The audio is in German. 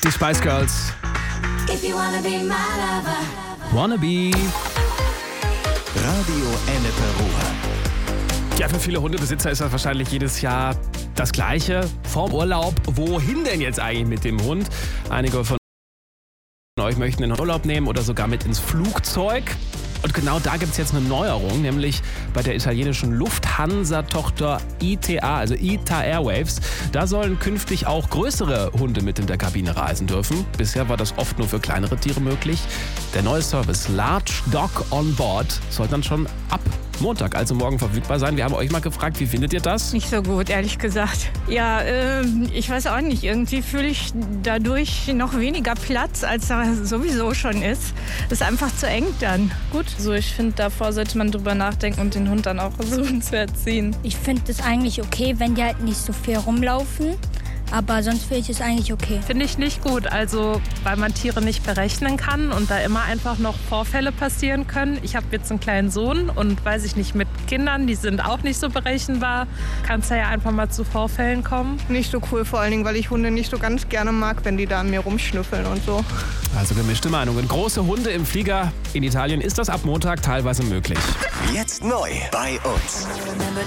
Die Spice Girls. If you wanna be my lover. Wannabe. Radio Ennepe Ruhr. Ja, für viele Hundebesitzer ist das wahrscheinlich jedes Jahr das Gleiche. Vorm Urlaub, wohin denn jetzt eigentlich mit dem Hund? Einige von euch möchten in den Urlaub nehmen oder sogar mit ins Flugzeug. Und genau da gibt es jetzt eine Neuerung, nämlich bei der italienischen Lufthansa-Tochter ITA, also ITA Airways. Da sollen künftig auch größere Hunde mit in der Kabine reisen dürfen. Bisher war das oft nur für kleinere Tiere möglich. Der neue Service Large Dog on Board soll dann schon ab Montag, also morgen, verfügbar sein. Wir haben euch mal gefragt, wie findet ihr das? Nicht so gut, ehrlich gesagt. Ja, ich weiß auch nicht. Irgendwie fühle ich dadurch noch weniger Platz, als da sowieso schon ist. Ist einfach zu eng dann. Gut. So, ich finde, davor sollte man drüber nachdenken und den Hund dann auch versuchen zu erziehen. Ich finde es eigentlich okay, wenn die halt nicht so viel rumlaufen. Aber sonst finde ich es eigentlich okay. Finde ich nicht gut, also weil man Tiere nicht berechnen kann und da immer einfach noch Vorfälle passieren können. Ich habe jetzt einen kleinen Sohn und weiß ich nicht, mit Kindern, die sind auch nicht so berechenbar, kann es ja einfach mal zu Vorfällen kommen. Nicht so cool, vor allen Dingen, weil ich Hunde nicht so ganz gerne mag, wenn die da an mir rumschnüffeln und so. Also gemischte Meinungen. Große Hunde im Flieger in Italien ist das ab Montag teilweise möglich. Jetzt neu bei uns.